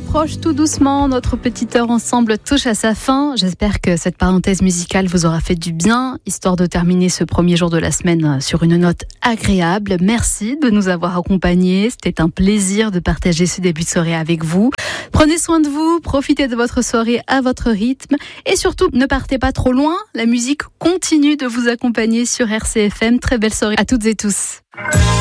approche tout doucement. Notre petite heure ensemble touche à sa fin. J'espère que cette parenthèse musicale vous aura fait du bien, histoire de terminer ce premier jour de la semaine sur une note agréable. Merci de nous avoir accompagnés. C'était un plaisir de partager ce début de soirée avec vous. Prenez soin de vous, profitez de votre soirée à votre rythme et surtout ne partez pas trop loin. La musique continue de vous accompagner sur RCFM. Très belle soirée à toutes et tous.